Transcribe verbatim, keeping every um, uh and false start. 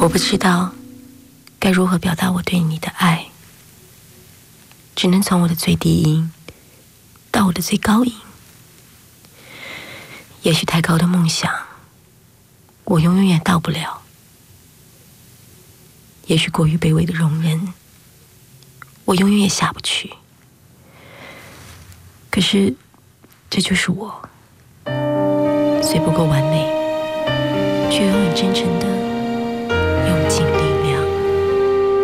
我不知道该如何表达我对你的爱，只能从我的最低音到我的最高音。也许太高的梦想，我永远也到不了；也许过于卑微的容忍，我永远也下不去。可是，这就是我，虽不够完美，却永远真诚的